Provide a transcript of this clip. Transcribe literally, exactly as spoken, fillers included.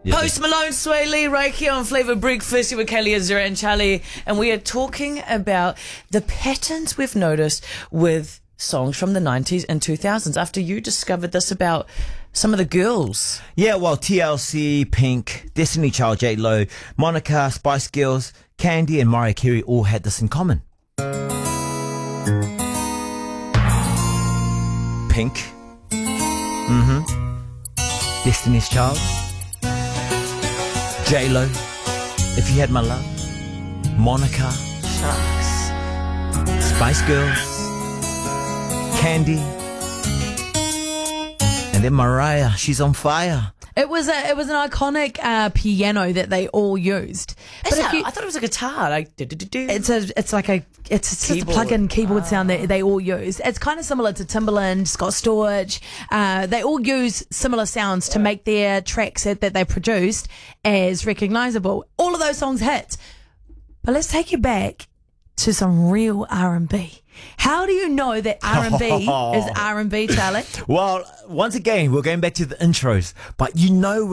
Yes, Post Malone, Sway Lee, Reiki on Flavor Breakfast with Kelly Azura and Charlie, and we are talking about the patterns we've noticed with songs from the nineties and two thousands after you discovered this about some of the girls. Yeah, well, T L C, Pink, Destiny Child, J-Lo, Monica, Spice Girls, Candy and Mariah Carey all had this in common. Pink. Mm-hmm. Destiny's Child. J-Lo, If You Had My Love. Monica. Shucks. Spice Girls. Candy. And then Mariah, she's on fire. It was a it was an iconic uh, piano that they all used. But But if you, I thought it was a guitar. Like, do-do-do-do. it's a it's like a it's, it's just a Keyboard. plug-in keyboard sound that they all use. It's kind of similar to Timbaland, Scott Storch. Uh, they all use similar sounds to make their tracks that, that they produced as recognizable. All of those songs hit. But let's take you back to some real R and B. How do you know that R and B is R and B, Charlie? Well, once again, we're going back to the intros, but you know